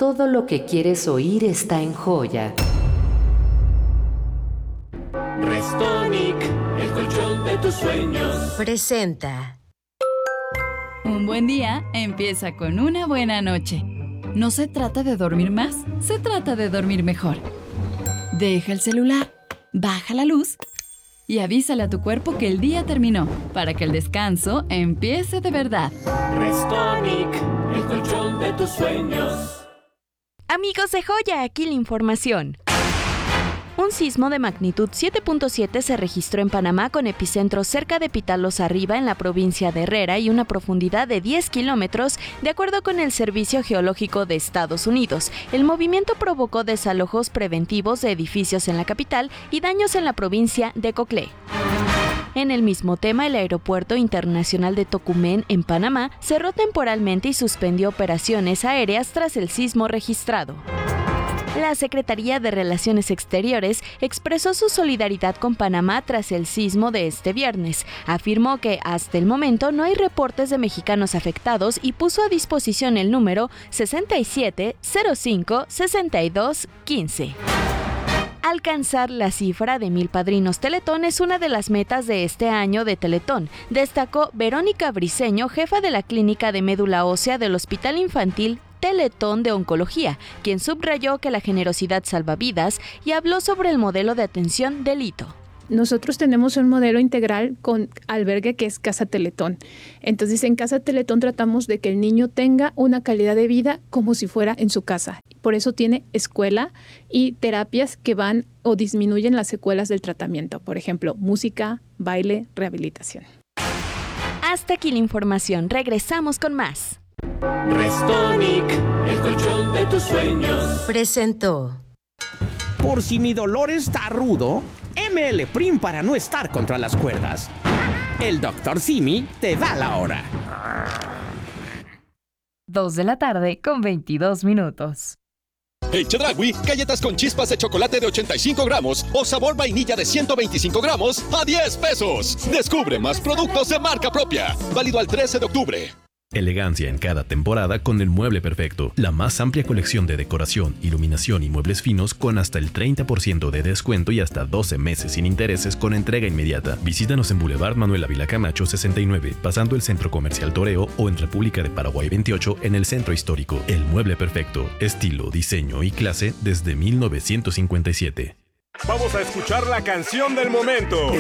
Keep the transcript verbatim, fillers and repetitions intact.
Todo lo que quieres oír está en Joya. Restonic, el colchón de tus sueños. Presenta. Un buen día empieza con una buena noche. No se trata de dormir más, se trata de dormir mejor. Deja el celular, baja la luz y avísale a tu cuerpo que el día terminó, para que el descanso empiece de verdad. Restonic, el colchón de tus sueños. Amigos de Joya, aquí la información. Un sismo de magnitud siete punto siete se registró en Panamá con epicentro cerca de Pitalos Arriba en la provincia de Herrera y una profundidad de diez kilómetros, de acuerdo con el Servicio Geológico de Estados Unidos. El movimiento provocó desalojos preventivos de edificios en la capital y daños en la provincia de Coclé. En el mismo tema, el Aeropuerto Internacional de Tocumen, en Panamá, cerró temporalmente y suspendió operaciones aéreas tras el sismo registrado. La Secretaría de Relaciones Exteriores expresó su solidaridad con Panamá tras el sismo de este viernes. Afirmó que hasta el momento no hay reportes de mexicanos afectados y puso a disposición el número sesenta y siete cero cinco sesenta y dos quince. Alcanzar la cifra de mil padrinos Teletón es una de las metas de este año de Teletón, destacó Verónica Briceño, jefa de la Clínica de Médula Ósea del Hospital Infantil Teletón de Oncología, quien subrayó que la generosidad salva vidas y habló sobre el modelo de atención del hito. Nosotros tenemos un modelo integral con albergue que es Casa Teletón. Entonces, en Casa Teletón tratamos de que el niño tenga una calidad de vida como si fuera en su casa. Por eso tiene escuela y terapias que van o disminuyen las secuelas del tratamiento. Por ejemplo, música, baile, rehabilitación. Hasta aquí la información. Regresamos con más. Restonic, el colchón de tus sueños. Presentó. Por si mi dolor está rudo, M L Prim para no estar contra las cuerdas. El doctor Simi te da la hora. Dos de la tarde con veintidós minutos. En Chedraui, galletas con chispas de chocolate de ochenta y cinco gramos o sabor vainilla de ciento veinticinco gramos a diez pesos. Descubre más productos de marca propia. Válido al trece de octubre. Elegancia en cada temporada con el Mueble Perfecto. La más amplia colección de decoración, iluminación y muebles finos con hasta el treinta por ciento de descuento y hasta doce meses sin intereses con entrega inmediata. Visítanos en Boulevard Manuel Ávila Camacho sesenta y nueve, pasando el Centro Comercial Toreo, o en República de Paraguay veintiocho en el Centro Histórico. El Mueble Perfecto. Estilo, diseño y clase desde mil novecientos cincuenta y siete. Vamos a escuchar la canción del momento.